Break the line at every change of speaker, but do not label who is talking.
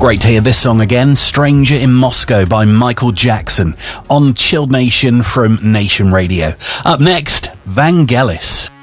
Great to hear this song again, Stranger in Moscow by Michael Jackson, on Chilled Nation from Nation Radio. Up next, Vangelis.